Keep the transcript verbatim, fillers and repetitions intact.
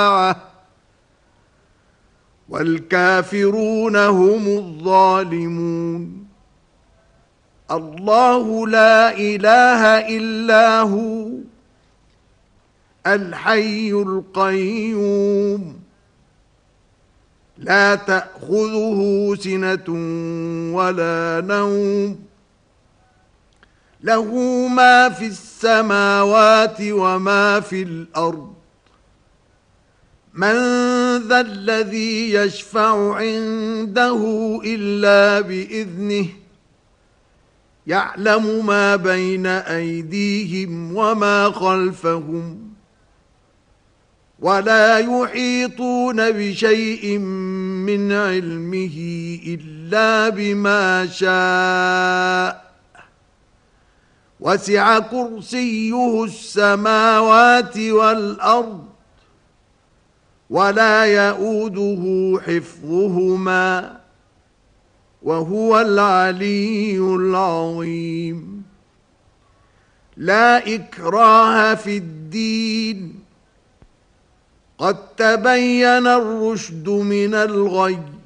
والكافرون هم الظالمون. الله لا إله إلا هو الحي القيوم لا تأخذه سنة ولا نوم، له ما في السماوات وما في الأرض. من ذا الذي يشفع عنده إلا بإذنه، يعلم ما بين أيديهم وما خلفهم، ولا يحيطون بشيء من علمه إلا بما شاء. وسع كرسيه السماوات والأرض، ولا يؤوده حفظهما، وهو العلي العظيم. لا إكراه في الدين، قد تبين الرشد من الغي،